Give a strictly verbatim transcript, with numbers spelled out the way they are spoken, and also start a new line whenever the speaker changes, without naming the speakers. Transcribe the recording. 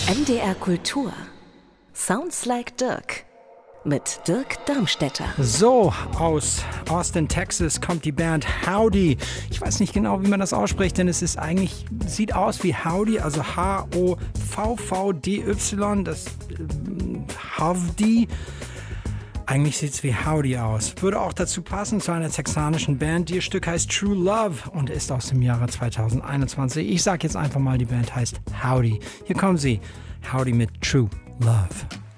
M D R Kultur. Sounds like Dirk. Mit Dirk Darmstädter.
So, aus Austin, Texas kommt die Band Howdy. Ich weiß nicht genau, wie man das ausspricht, denn es ist eigentlich, sieht aus wie Howdy, also H O V V D Y, das äh, Howdy. Eigentlich sieht es wie Howdy aus. Würde auch dazu passen zu einer texanischen Band. Ihr Stück heißt True Love und ist aus dem Jahre zweitausendeinundzwanzig. Ich sag jetzt einfach mal, die Band heißt Howdy. Hier kommen sie. Howdy mit True Love.